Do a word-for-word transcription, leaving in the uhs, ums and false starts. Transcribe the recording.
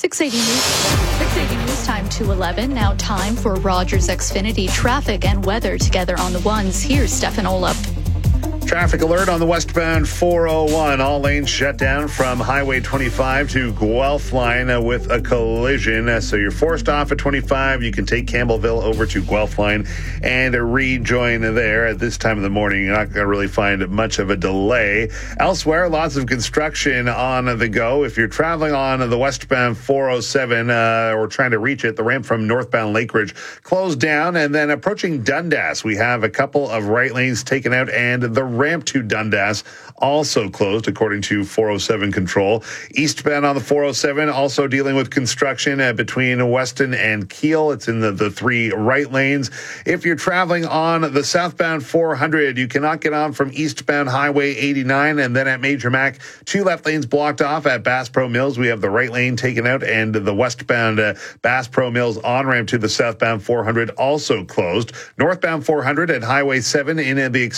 six eighty News, six eighty News Time to eleven. Now time for Rogers Xfinity traffic and weather together on the ones. Here's Stefan Olaf. Traffic alert on the westbound four oh one. All lanes shut down from Highway twenty-five to Guelph line uh, with a collision. Uh, so you're forced off at twenty-five. You can take Campbellville over to Guelph line and uh, rejoin there. At this time of the morning, you're not going to really find much of a delay. Elsewhere, lots of construction on the go. If you're traveling on the westbound four oh seven uh, or trying to reach it, the ramp from northbound Lake Ridge closed down. And then approaching Dundas, we have a couple of right lanes taken out, and the ramp to Dundas also closed, according to four oh seven Control. Eastbound on the four oh seven, also dealing with construction uh, between Weston and Keele. It's in the, the three right lanes. If you're traveling on the southbound four hundred, you cannot get on from eastbound Highway eighty-nine, and then at Major Mac, two left lanes blocked off. At Bass Pro Mills, we have the right lane taken out, and the westbound uh, Bass Pro Mills on-ramp to the southbound four hundred also closed. Northbound four hundred at Highway seven in uh, the